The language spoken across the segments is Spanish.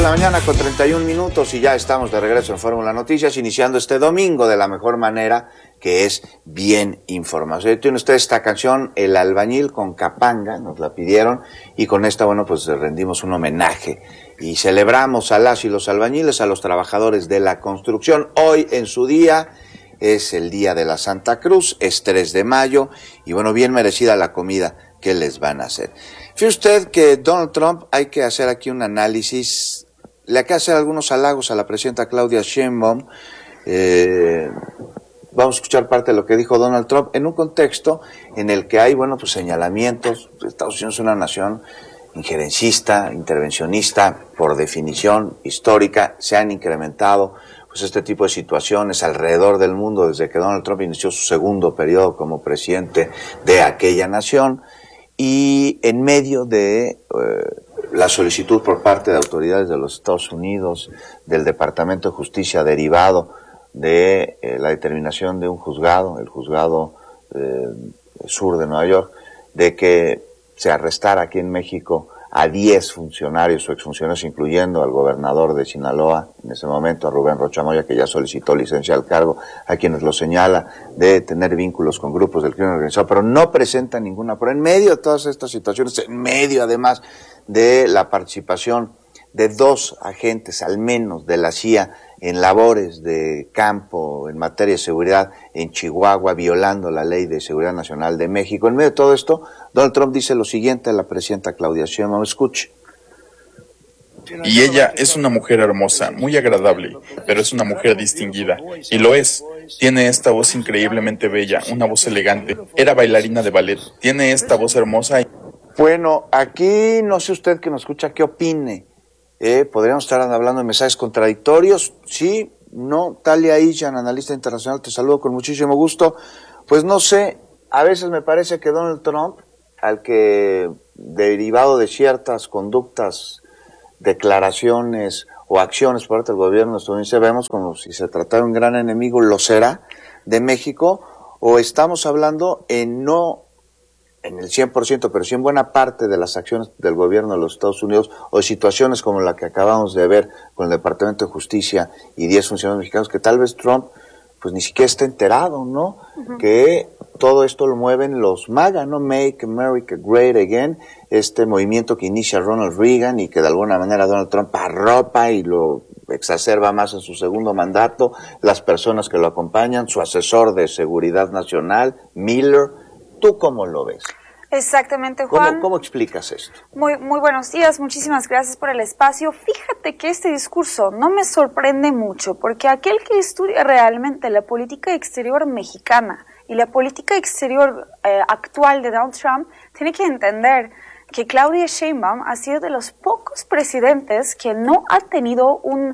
La mañana con 31 minutos y ya estamos de regreso en Fórmula Noticias, iniciando este domingo de la mejor manera, que es bien informado. Tiene usted esta canción, El Albañil, con Capanga, nos la pidieron, y con esta, bueno, pues rendimos un homenaje y celebramos a las y los albañiles, a los trabajadores de la construcción. Hoy en su día es el día de la Santa Cruz, es 3 de mayo, y bueno, bien merecida la comida que les van a hacer. Fíjese usted que Donald Trump, hay que hacer aquí un análisis. Le hay que hacer algunos halagos a la presidenta Claudia Sheinbaum. Vamos a escuchar parte de lo que dijo Donald Trump en un contexto en el que hay, bueno, pues señalamientos. Estados Unidos es una nación injerencista, intervencionista, por definición histórica. Se han incrementado pues este tipo de situaciones alrededor del mundo desde que Donald Trump inició su segundo periodo como presidente de aquella nación. Y en medio de la solicitud por parte de autoridades de los Estados Unidos, del Departamento de Justicia derivado de la determinación de un juzgado, el juzgado sur de Nueva York, de que se arrestara aquí en México a 10 funcionarios o exfuncionarios, incluyendo al gobernador de Sinaloa, en ese momento, a Rubén Rocha Moya, que ya solicitó licencia al cargo, a quienes lo señala de tener vínculos con grupos del crimen organizado, pero no presenta ninguna prueba. En medio de todas estas situaciones, en medio además de la participación de 2 agentes, al menos, de la CIA en labores de campo en materia de seguridad en Chihuahua, violando la Ley de Seguridad Nacional de México. En medio de todo esto, Donald Trump dice lo siguiente a la presidenta Claudia Sheinbaum. Escuche. Y ella es una mujer hermosa, muy agradable, pero es una mujer distinguida, y lo es. Tiene esta voz increíblemente bella, una voz elegante. Era bailarina de ballet. Tiene esta voz hermosa. Bueno, aquí no sé usted que nos escucha qué opine. Podríamos estar hablando de mensajes contradictorios. Sí, no. Talia Ishan, analista internacional, te saludo con muchísimo gusto. Pues no sé, a veces me parece que Donald Trump, al que derivado de ciertas conductas, declaraciones o acciones por parte del gobierno estadounidense, vemos como si se tratara de un gran enemigo, lo será, de México, o estamos hablando en el 100%, pero sí en buena parte de las acciones del gobierno de los Estados Unidos, o de situaciones como la que acabamos de ver con el Departamento de Justicia y 10 funcionarios mexicanos, que tal vez Trump pues ni siquiera está enterado, ¿no? Uh-huh. Que todo esto lo mueven los MAGA, ¿no? Make America Great Again, este movimiento que inicia Ronald Reagan y que de alguna manera Donald Trump arropa y lo exacerba más en su segundo mandato, las personas que lo acompañan, su asesor de seguridad nacional, Miller. ¿Tú cómo lo ves? Exactamente, Juan. ¿Cómo explicas esto? Muy buenos días, muchísimas gracias por el espacio. Fíjate que este discurso no me sorprende mucho, porque aquel que estudia realmente la política exterior mexicana y la política exterior actual de Donald Trump tiene que entender que Claudia Sheinbaum ha sido de los pocos presidentes que no ha tenido un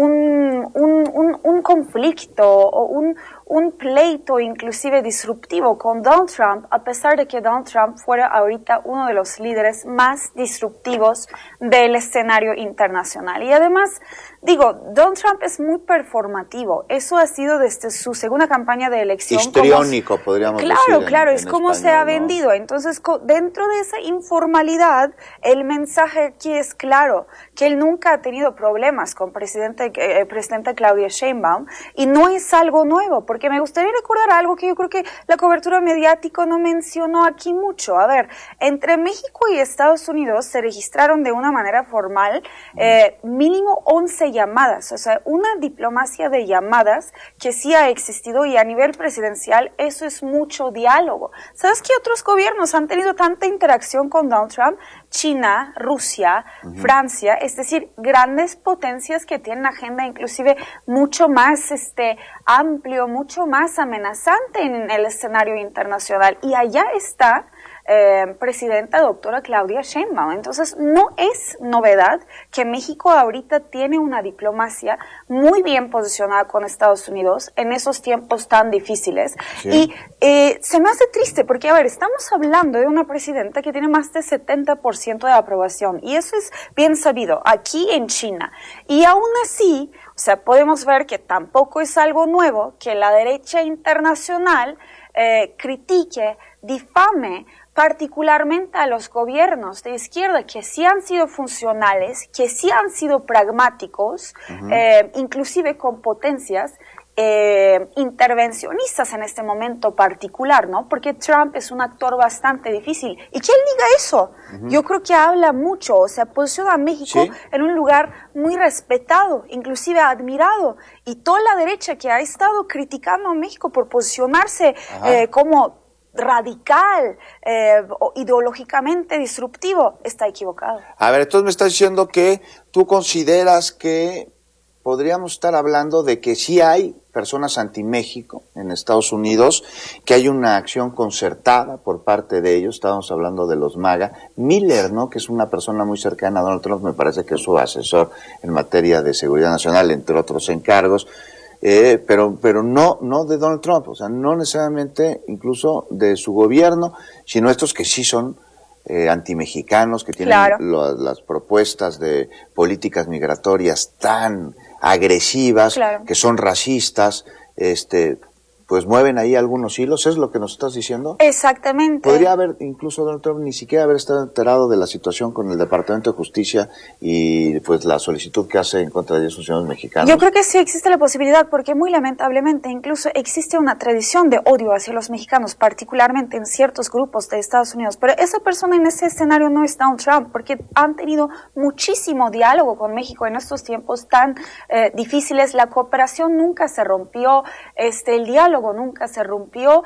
conflicto o un pleito inclusive disruptivo con Donald Trump, a pesar de que Donald Trump fuera ahorita uno de los líderes más disruptivos del escenario internacional. Y además, Donald Trump es muy performativo. Eso ha sido desde su segunda campaña de elección. Histriónico, podríamos decir. Claro, es como español, se ha vendido. ¿No? Entonces, dentro de esa informalidad, el mensaje aquí es claro, que él nunca ha tenido problemas con presidenta Claudia Sheinbaum, y no es algo nuevo, porque me gustaría recordar algo que yo creo que la cobertura mediática no mencionó aquí mucho. A ver, entre México y Estados Unidos se registraron de una manera formal mínimo 11 llamadas, o sea, una diplomacia de llamadas que sí ha existido, y a nivel presidencial eso es mucho diálogo. ¿Sabes qué otros gobiernos han tenido tanta interacción con Donald Trump? China, Rusia, Francia, es decir, grandes potencias que tienen agenda inclusive mucho más amplio, mucho más amenazante en el escenario internacional. Y allá está presidenta doctora Claudia Sheinbaum. Entonces, no es novedad que México ahorita tiene una diplomacia muy bien posicionada con Estados Unidos en esos tiempos tan difíciles. Sí. Y se me hace triste porque, a ver, estamos hablando de una presidenta que tiene más de 70% de aprobación, y eso es bien sabido aquí en China. Y aún así, o sea, podemos ver que tampoco es algo nuevo que la derecha internacional critique, difame particularmente a los gobiernos de izquierda que sí han sido funcionales, que sí han sido pragmáticos, inclusive con potencias intervencionistas en este momento particular, ¿no? Porque Trump es un actor bastante difícil. Y que él diga eso, yo creo que habla mucho, o sea, posiciona a México en un lugar muy respetado, inclusive admirado. Y toda la derecha que ha estado criticando a México por posicionarse como radical o ideológicamente disruptivo, está equivocado. A ver, entonces me estás diciendo que tú consideras que podríamos estar hablando de que sí hay personas anti-México en Estados Unidos, que hay una acción concertada por parte de ellos. Estábamos hablando de los MAGA. Miller, ¿no?, que es una persona muy cercana a Donald Trump, me parece que es su asesor en materia de seguridad nacional, entre otros encargos, pero no de Donald Trump, o sea, no necesariamente incluso de su gobierno, sino estos que sí son antimexicanos, que tienen las propuestas de políticas migratorias tan agresivas, que son racistas, pues mueven ahí algunos hilos. ¿Es lo que nos estás diciendo? Exactamente. Podría haber, incluso Donald Trump, ni siquiera haber estado enterado de la situación con el Departamento de Justicia y pues la solicitud que hace en contra de 10 funcionarios mexicanos. Yo creo que sí existe la posibilidad, porque muy lamentablemente incluso existe una tradición de odio hacia los mexicanos, particularmente en ciertos grupos de Estados Unidos. Pero esa persona en ese escenario no es Donald Trump, porque han tenido muchísimo diálogo con México en estos tiempos tan difíciles. La cooperación nunca se rompió, el diálogo nunca se rompió,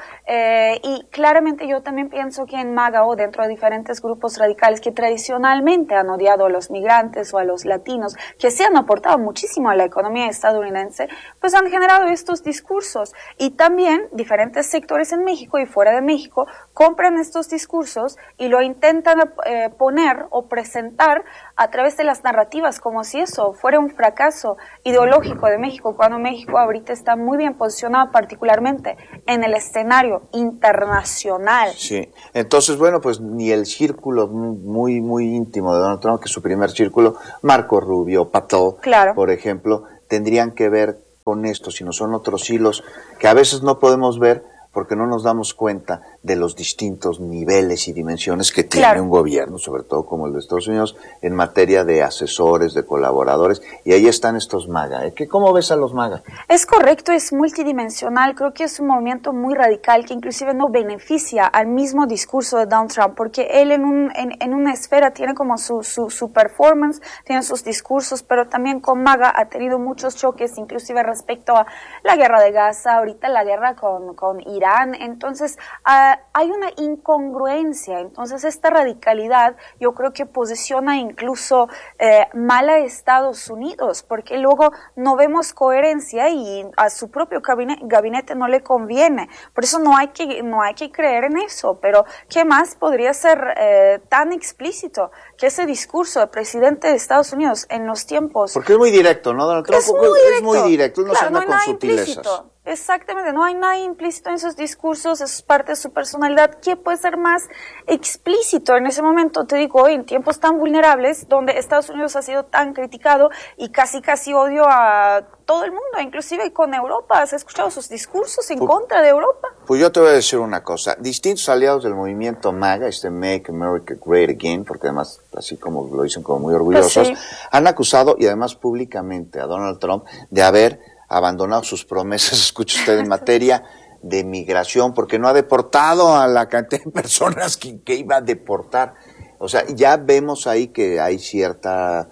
y claramente yo también pienso que en MAGA o dentro de diferentes grupos radicales que tradicionalmente han odiado a los migrantes o a los latinos, que se han aportado muchísimo a la economía estadounidense, pues han generado estos discursos. Y también diferentes sectores en México y fuera de México compran estos discursos y lo intentan poner o presentar a través de las narrativas como si eso fuera un fracaso ideológico de México, cuando México ahorita está muy bien posicionado, particularmente en el escenario internacional. Sí, entonces, bueno, pues ni el círculo muy íntimo de Donald Trump, que es su primer círculo, Marco Rubio, Patel, por ejemplo, tendrían que ver con esto, sino son otros hilos que a veces no podemos ver porque no nos damos cuenta de los distintos niveles y dimensiones que tiene un gobierno, sobre todo como el de Estados Unidos, en materia de asesores, de colaboradores, y ahí están estos MAGA. ¿Cómo ves a los MAGA? Es correcto, es multidimensional, creo que es un movimiento muy radical que inclusive no beneficia al mismo discurso de Donald Trump, porque él en una esfera tiene como su performance, tiene sus discursos, pero también con MAGA ha tenido muchos choques, inclusive respecto a la guerra de Gaza, ahorita la guerra con Irán. Entonces hay una incongruencia. Entonces esta radicalidad yo creo que posiciona incluso mal a Estados Unidos, porque luego no vemos coherencia y a su propio gabinete no le conviene. Por eso no hay que creer en eso. Pero ¿qué más podría ser tan explícito que ese discurso del presidente de Estados Unidos en los tiempos? Porque es muy directo, ¿no, Donald Trump? Es muy directo, no se anda hay con nada sutilezas. Implícito. Exactamente, no hay nada implícito en esos discursos, eso es parte de su personalidad. ¿Qué puede ser más explícito en ese momento? Te digo, hoy en tiempos tan vulnerables, donde Estados Unidos ha sido tan criticado y casi odio a todo el mundo, inclusive con Europa. ¿Has escuchado sus discursos en contra de Europa? Pues yo te voy a decir una cosa. Distintos aliados del movimiento MAGA, Make America Great Again, porque además, así como lo dicen como muy orgullosos, han acusado, y además públicamente, a Donald Trump de haber abandonado sus promesas, escuche usted, en materia de migración, porque no ha deportado a la cantidad de personas que iba a deportar. O sea, ya vemos ahí que hay cierta,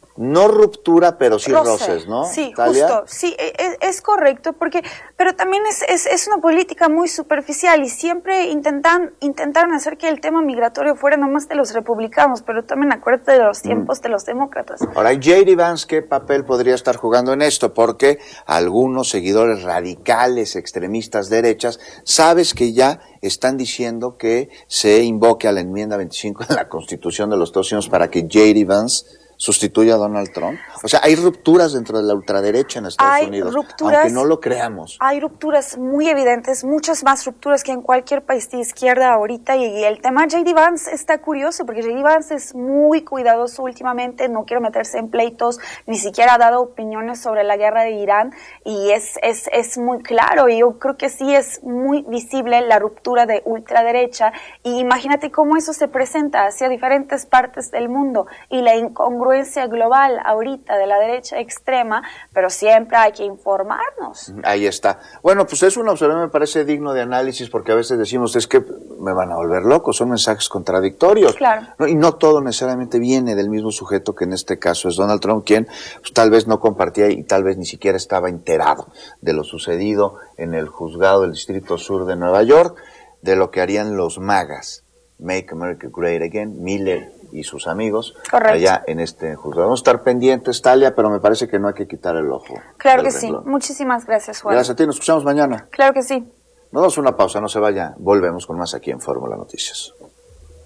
no ruptura, pero sí roces, ¿no? Sí, ¿Talia? justo, sí, es correcto, pero también es una política muy superficial y siempre intentaron hacer que el tema migratorio fuera nomás de los republicanos, pero también acuérdate de los tiempos de los demócratas. Ahora, J.D. Vance, ¿qué papel podría estar jugando en esto? Porque algunos seguidores radicales, extremistas, derechas, sabes que ya están diciendo que se invoque a la enmienda 25 de la Constitución de los Estados Unidos para que J.D. Vance sustituya a Donald Trump? O sea, hay rupturas dentro de la ultraderecha en Estados Unidos, aunque no lo creamos. Hay rupturas muy evidentes, muchas más rupturas que en cualquier país de izquierda ahorita, y el tema J.D. Vance está curioso, porque J.D. Vance es muy cuidadoso últimamente, no quiere meterse en pleitos, ni siquiera ha dado opiniones sobre la guerra de Irán, y es muy claro, y yo creo que sí es muy visible la ruptura de ultraderecha, y imagínate cómo eso se presenta hacia diferentes partes del mundo, y la incongruencia global ahorita de la derecha extrema, pero siempre hay que informarnos. Ahí está. Bueno, pues es una observación, me parece digno de análisis, porque a veces decimos, es que me van a volver loco, son mensajes contradictorios. Claro. ¿No? Y no todo necesariamente viene del mismo sujeto, que en este caso es Donald Trump, quien pues, tal vez no compartía y tal vez ni siquiera estaba enterado de lo sucedido en el juzgado del Distrito Sur de Nueva York, de lo que harían los MAGAs, Make America Great Again, Miller y sus amigos. Correcto. Allá en este juzgado. Vamos a estar pendientes, Talia, pero me parece que no hay que quitar el ojo. Claro que sí. Muchísimas gracias, Juan. Gracias a ti, nos escuchamos mañana. Claro que sí. Nos damos una pausa, no se vaya. Volvemos con más aquí en Fórmula Noticias.